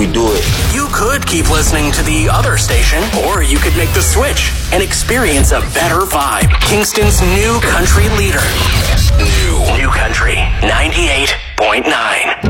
we do it. You could keep listening to the other station, or you could make the switch and experience a better vibe. Kingston's new country leader. New Country 98.9.